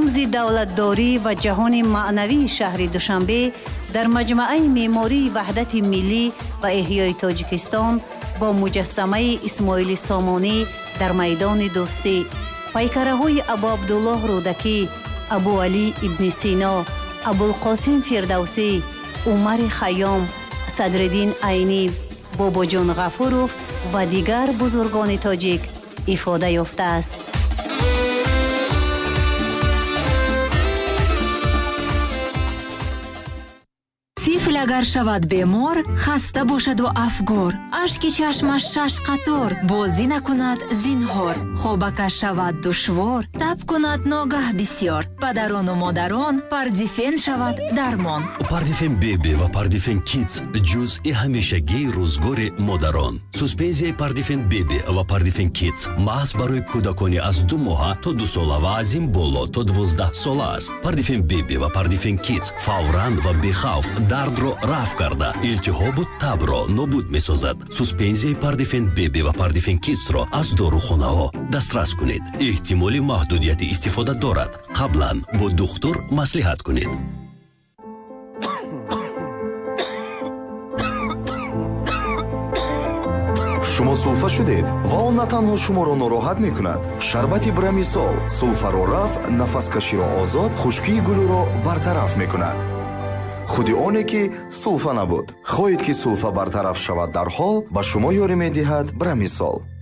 рамзи давлатдорӣ ва ҷаҳони маънавии шаҳри Душанбе дар маҷмаъаи меъмории ваҳдати миллӣ ва эҳёи Тоҷикистон бо муҷассамаи Исмоили Сомонӣ дар майдони Дӯстӣ, пайкараҳои Абу Абдуллоҳ Рӯдакӣ, Абу Алӣ ибни Сино, Абулқосим Фирдавсӣ, Умари Хайём, Садриддин Айнӣ, Бобоҷон Ғафуров ва дигар бузургони тоҷик ифода ёфтааст. тифл агар шавад бемор, хаста бошаду афгор, ашки чашмаш шаш қатор, бозӣ накунад зинҳор, хобакаш шавад душвор, таб кунад ногаҳ бисьёр, падарону модарон Пардифен шавад дармон. Пардифен беби ва Пардифен кидс ҷузъи ҳамешагии рӯзгори модарон. Суспензияи Пардифен беби ва Пардифен кидс маҳз барои кӯдакони аз 2 моҳа то 2 сола ва аз ин боло то 12 сола аст. Пардифен беби ва Пардифен кидс фавран ва бехавф дардро рафъ карда, илтиҳобу табро нобуд месозад. Суспензияи Пардифен беби ва Пардифен кидсро аз дорухонаҳо дастрас кунед. эҳтимоли маҳдудияти истифода дорад. қаблан бо духтур маслиҳат кунед. шумо сулфа шудед ва он на танҳо шуморо нороҳат мекунад. шарбати Брамисол сулфаро рафъ, нафаскаширо озод, хушкии гулӯро бартараф мекунад. худи оне ки сулфа набуд. хоҳед ки сулфа бартараф шавад дарҳол, ба шумо ёрӣ медиҳад Брамисол.